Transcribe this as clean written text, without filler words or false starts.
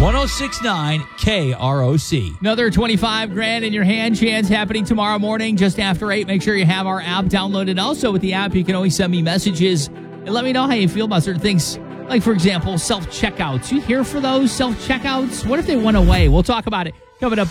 1069 KROC. Another 25 grand in your hand chance happening tomorrow morning just after 8. Make sure you have our app downloaded. Also with the app, you can always send me messages and let me know how you feel about certain things. Like, for example, self-checkouts. You here for those self-checkouts? What if they went away? We'll talk about it coming up